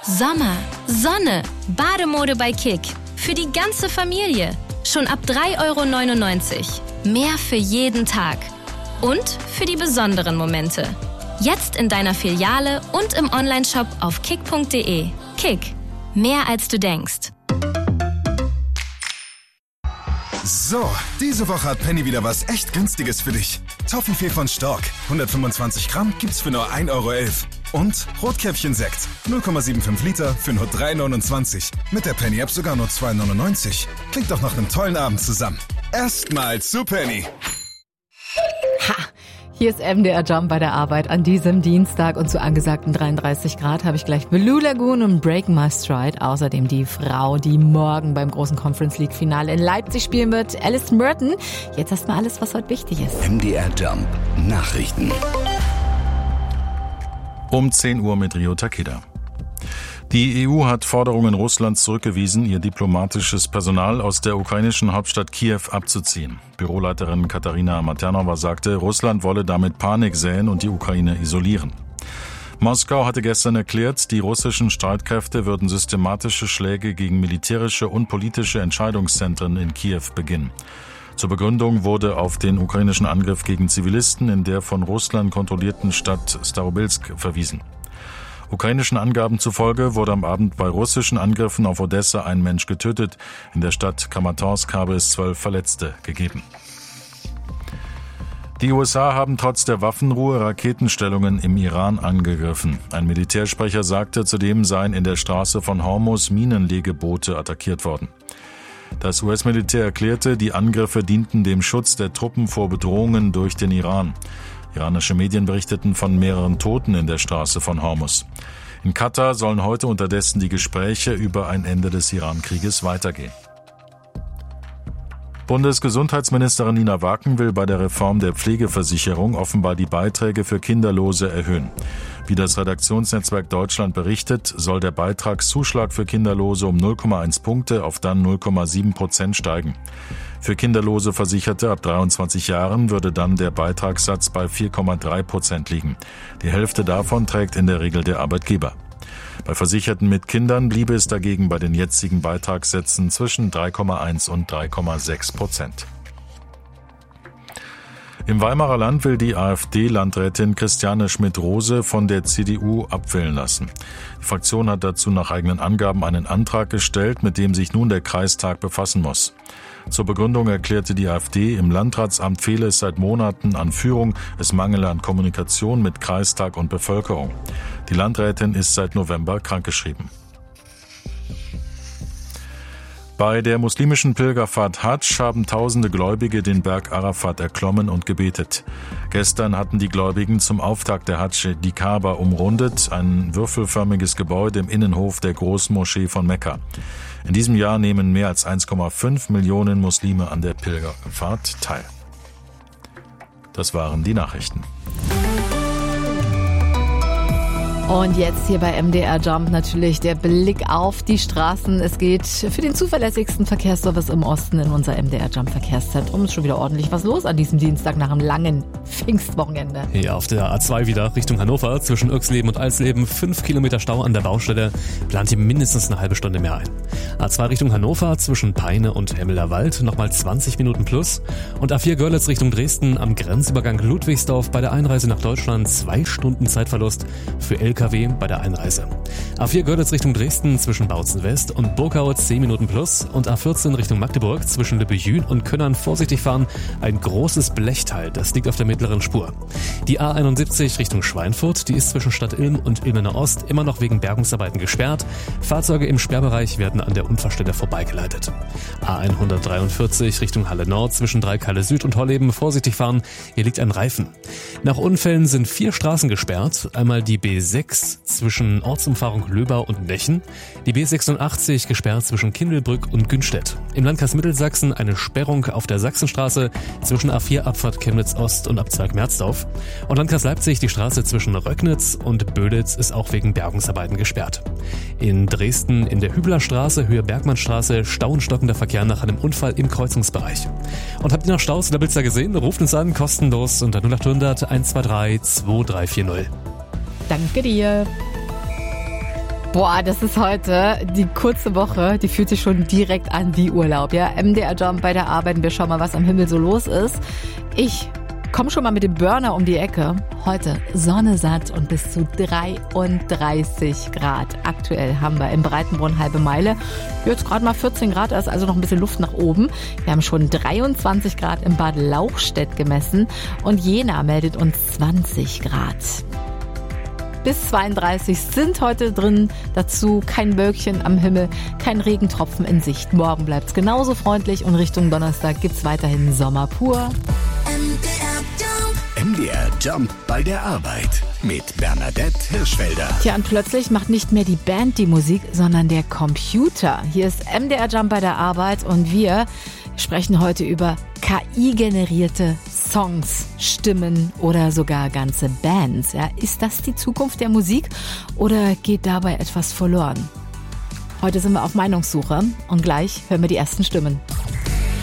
Sommer, Sonne, Bademode bei Kick. Für die ganze Familie. Schon ab 3,99 €. Mehr für jeden Tag. Und für die besonderen Momente. Jetzt in deiner Filiale und im Onlineshop auf kick.de. Kick. Mehr als du denkst. So, diese Woche hat Penny wieder was echt Günstiges für dich. Toffifee von Stork, 125 Gramm gibt's für nur 1,11 € Und Rotkäppchen-Sekt, 0,75 Liter für nur 3,29 €. Mit der Penny-App sogar nur 2,99 €. Klingt doch nach einem tollen Abend zusammen. Erstmal zu Penny. Ha! Hier ist MDR Jump bei der Arbeit an diesem Dienstag und zu angesagten 33 Grad habe ich gleich Blue Lagoon und Break My Stride. Außerdem die Frau, die morgen beim großen Conference League Finale in Leipzig spielen wird, Alice Merton. Jetzt erstmal alles, was heute wichtig ist. MDR Jump Nachrichten. Um 10 Uhr mit Rio Takeda. Die EU hat Forderungen Russlands zurückgewiesen, ihr diplomatisches Personal aus der ukrainischen Hauptstadt Kiew abzuziehen. Büroleiterin Katarina Maternova sagte, Russland wolle damit Panik säen und die Ukraine isolieren. Moskau hatte gestern erklärt, die russischen Streitkräfte würden systematische Schläge gegen militärische und politische Entscheidungszentren in Kiew beginnen. Zur Begründung wurde auf den ukrainischen Angriff gegen Zivilisten in der von Russland kontrollierten Stadt Starobilsk verwiesen. Ukrainischen Angaben zufolge wurde am Abend bei russischen Angriffen auf Odessa ein Mensch getötet. In der Stadt Kramatorsk habe es 12 Verletzte gegeben. Die USA haben trotz der Waffenruhe Raketenstellungen im Iran angegriffen. Ein Militärsprecher sagte, zudem seien in der Straße von Hormuz Minenlegeboote attackiert worden. Das US-Militär erklärte, die Angriffe dienten dem Schutz der Truppen vor Bedrohungen durch den Iran. Iranische Medien berichteten von mehreren Toten in der Straße von Hormuz. In Katar sollen heute unterdessen die Gespräche über ein Ende des Iran-Krieges weitergehen. Bundesgesundheitsministerin Nina Waken will bei der Reform der Pflegeversicherung offenbar die Beiträge für Kinderlose erhöhen. Wie das Redaktionsnetzwerk Deutschland berichtet, soll der Beitragszuschlag für Kinderlose um 0,1 Punkte auf dann 0,7% steigen. Für kinderlose Versicherte ab 23 Jahren würde dann der Beitragssatz bei 4,3% liegen. Die Hälfte davon trägt in der Regel der Arbeitgeber. Bei Versicherten mit Kindern bliebe es dagegen bei den jetzigen Beitragssätzen zwischen 3,1 und 3,6%. Im Weimarer Land will die AfD-Landrätin Christiane Schmidt-Rose von der CDU abwählen lassen. Die Fraktion hat dazu nach eigenen Angaben einen Antrag gestellt, mit dem sich nun der Kreistag befassen muss. Zur Begründung erklärte die AfD, im Landratsamt fehle es seit Monaten an Führung, es mangele an Kommunikation mit Kreistag und Bevölkerung. Die Landrätin ist seit November krankgeschrieben. Bei der muslimischen Pilgerfahrt Hadsch haben tausende Gläubige den Berg Arafat erklommen und gebetet. Gestern hatten die Gläubigen zum Auftakt der Hadsch die Kaaba umrundet, ein würfelförmiges Gebäude im Innenhof der Großmoschee von Mekka. In diesem Jahr nehmen mehr als 1,5 Millionen Muslime an der Pilgerfahrt teil. Das waren die Nachrichten. Und jetzt hier bei MDR Jump natürlich der Blick auf die Straßen. Es geht für den zuverlässigsten Verkehrsservice im Osten in unser MDR Jump Verkehrszentrum. Ist schon wieder ordentlich was los an diesem Dienstag nach einem langen Pfingstwochenende. Ja, auf der A2 wieder Richtung Hannover zwischen Irxleben und Alsleben. 5 Kilometer Stau an der Baustelle. Plant hier mindestens eine halbe Stunde mehr ein. A2 Richtung Hannover zwischen Peine und Hemmelerwald nochmal 20 Minuten plus. Und A4 Görlitz Richtung Dresden am Grenzübergang Ludwigsdorf bei der Einreise nach Deutschland 2 Stunden Zeitverlust für LKW bei der Einreise. A4 Görlitz Richtung Dresden zwischen Bautzen West und Burgau 10 Minuten plus und A14 Richtung Magdeburg zwischen Lübbejün und Könnern vorsichtig fahren. Ein großes Blechteil, das liegt auf der mittleren Spur. Die A71 Richtung Schweinfurt, die ist zwischen Stadt Ilm und Ilmenau Ost immer noch wegen Bergungsarbeiten gesperrt. Fahrzeuge im Sperrbereich werden an der Unfallstelle vorbeigeleitet. A143 Richtung Halle Nord zwischen Dreikalle Süd und Holleben vorsichtig fahren. Hier liegt ein Reifen. Nach Unfällen sind 4 Straßen gesperrt. Einmal die B6 zwischen Ortsumfahrung Löbau und Nechen, die B86 gesperrt zwischen Kindelbrück und Günstedt. Im Landkreis Mittelsachsen eine Sperrung auf der Sachsenstraße zwischen A4 Abfahrt Chemnitz Ost und Abzweig Merzdorf. Und Landkreis Leipzig die Straße zwischen Röcknitz und Böditz ist auch wegen Bergungsarbeiten gesperrt. In Dresden in der Hüblerstraße, Höhe Bergmannstraße, Stau und stockender Verkehr nach einem Unfall im Kreuzungsbereich. Und habt ihr noch Staus in der Blitzer gesehen? Ruft uns an, kostenlos unter 0800 123 2340. Danke dir. Boah, das ist heute die kurze Woche, die fühlt sich schon direkt an wie Urlaub. Ja, MDR Jump bei der Arbeit und wir schauen mal, was am Himmel so los ist. Ich komme schon mal mit dem Burner um die Ecke. Heute Sonne satt und bis zu 33 Grad. Aktuell haben wir im Breitenbrunn halbe Meile. Jetzt gerade mal 14 Grad, da ist also noch ein bisschen Luft nach oben. Wir haben schon 23 Grad im Bad Lauchstädt gemessen und Jena meldet uns 20 Grad. Bis 32 sind heute drin. Dazu kein Wölkchen am Himmel, kein Regentropfen in Sicht. Morgen bleibt's genauso freundlich und Richtung Donnerstag gibt's weiterhin Sommer pur. MDR Jump bei der Arbeit mit Bernadette Hirschfelder. Tja, und plötzlich macht nicht mehr die Band die Musik, sondern der Computer. Hier ist MDR Jump bei der Arbeit und wir sprechen heute über KI-generierte Songs, Stimmen oder sogar ganze Bands. Ja, ist das die Zukunft der Musik oder geht dabei etwas verloren? Heute sind wir auf Meinungssuche und gleich hören wir die ersten Stimmen.